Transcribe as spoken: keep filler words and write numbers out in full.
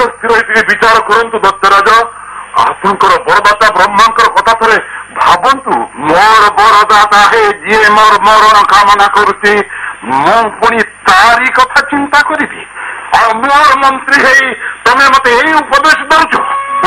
ସ୍ଥିର ହୋଇକି ବିଚାର କରନ୍ତୁ ଦତ୍ତରାଜ। ଆପଣଙ୍କର ବରଦାତା ବ୍ରହ୍ମାଙ୍କର କଥା ଥରେ ଭାବନ୍ତୁ। ମୋର ବରଦାତା ହେ ଯିଏ ମୋର ମରଣ କାମନା କରୁଛି, ମୁଁ ପୁଣି ତାରି କଥା ଚିନ୍ତା କରିବି। ଆଉ ମୋର ମନ୍ତ୍ରୀ ହେଇ ତମେ ମତେ ଏଇ ଉପଦେଶ ଦଉଛ?